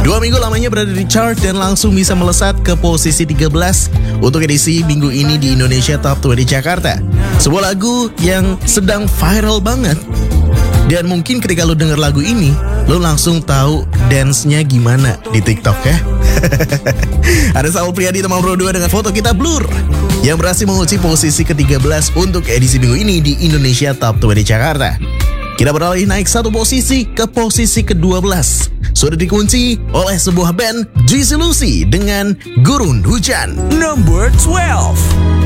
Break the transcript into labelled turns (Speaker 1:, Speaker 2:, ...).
Speaker 1: 2 minggu lamanya berada di chart dan langsung bisa melesat ke posisi 13 untuk edisi minggu ini di Indonesia Top 20 Jakarta. Sebuah lagu yang sedang viral banget. Dan mungkin ketika lo denger lagu ini, lo langsung tahu dance-nya gimana di TikTok ya. Ada Saul Priadi teman Bro 2 dengan foto kita blur yang berhasil mengunci posisi ke-13 untuk edisi minggu ini di Indonesia Top 20 Jakarta. Kita beralih naik satu posisi ke posisi ke-12. Sudah dikunci oleh sebuah band Juicy Lucy dengan Gurun Hujan.
Speaker 2: Number 12.